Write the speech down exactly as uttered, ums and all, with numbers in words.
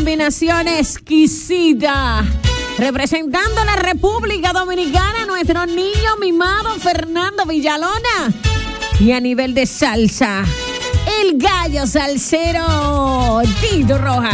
combinación exquisita. Representando a la República Dominicana, nuestro niño mimado Fernando Villalona. Y a nivel de salsa, el gallo salsero Tito Rojas.